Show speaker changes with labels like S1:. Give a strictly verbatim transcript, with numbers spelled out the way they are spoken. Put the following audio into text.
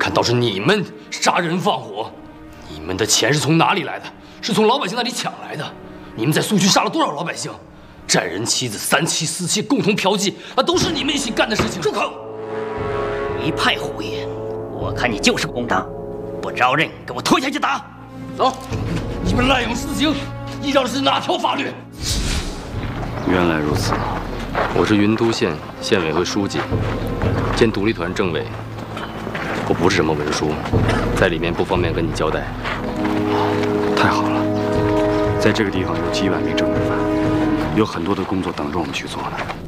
S1: 看到是你们杀人放火，你们的钱是从哪里来的？是从老百姓那里抢来的。你们在苏区杀了多少老百姓？债人妻子三妻四妾共同嫖妓，那都是你们一起干的事情。
S2: 住口！一派胡言！我看你就是不公堂，不招认，给我拖下去打！
S1: 走！你们滥用私刑，依照的是哪条法律？
S3: 原来如此。
S1: 我是云都县县委会书记，兼独立团政委。我不是什么文书，在里面不方便跟你交代。
S3: 太好了，在这个地方有几百名政治犯，有很多的工作等着我们去做呢。